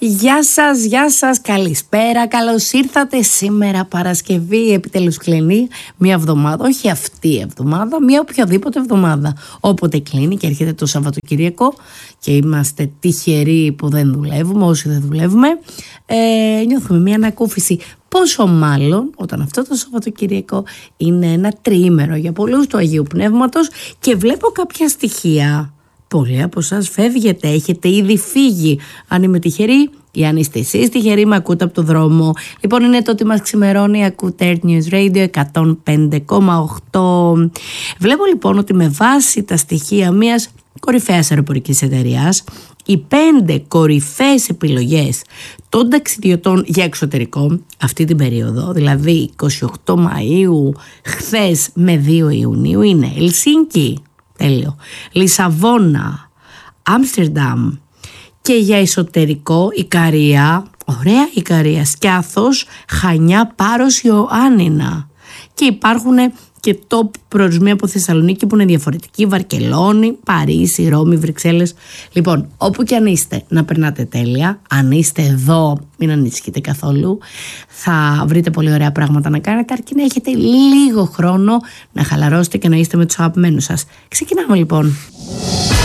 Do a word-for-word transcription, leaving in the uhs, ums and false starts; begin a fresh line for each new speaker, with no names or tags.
Γεια σας, γεια σας, καλησπέρα, καλώς ήρθατε. Σήμερα Παρασκευή, επιτέλους κλείνει μια εβδομάδα, όχι αυτή η εβδομάδα, μια οποιαδήποτε εβδομάδα. Όποτε κλείνει και έρχεται το Σαββατοκύριακο και είμαστε τυχεροί που δεν δουλεύουμε, όσοι δεν δουλεύουμε, ε, νιώθουμε μια ανακούφιση. Πόσο μάλλον όταν αυτό το Σαββατοκύριακο είναι ένα τριήμερο για πολλούς του Αγίου Πνεύματος και βλέπω κάποια στοιχεία. Πολλοί από εσάς φεύγετε, έχετε ήδη φύγει. Αν είμαι τυχερή ή αν είστε εσείς τυχεροί, με ακούτε από το δρόμο. Λοιπόν, είναι το ότι μας ξημερώνει, ακούτε Earth News Radio εκατόν πέντε κόμμα οκτώ. Βλέπω λοιπόν ότι με βάση τα στοιχεία μιας κορυφαίας αεροπορικής εταιρείας, οι πέντε κορυφαίες επιλογές των ταξιδιωτών για εξωτερικό αυτή την περίοδο, δηλαδή είκοσι οκτώ Μαΐου χθες με δύο Ιουνίου, είναι Ελσίνκι, τέλειο, Λισαβόνα, Άμστερνταμ, και για εσωτερικό Ικαρία, ωραία Ικαρία, Σκιάθος, Χανιά, Πάρος, Ιωάννινα. Και υπάρχουν και top προορισμοί από Θεσσαλονίκη που είναι διαφορετικοί, Βαρκελόνη, Παρίσι, Ρώμη, Βρυξέλλες. Λοιπόν, όπου και αν είστε, να περνάτε τέλεια. Αν είστε εδώ, μην ανησυχείτε καθόλου. Θα βρείτε πολύ ωραία πράγματα να κάνετε, αρκεί να έχετε λίγο χρόνο να χαλαρώσετε και να είστε με τους αγαπημένους σας. Ξεκινάμε λοιπόν.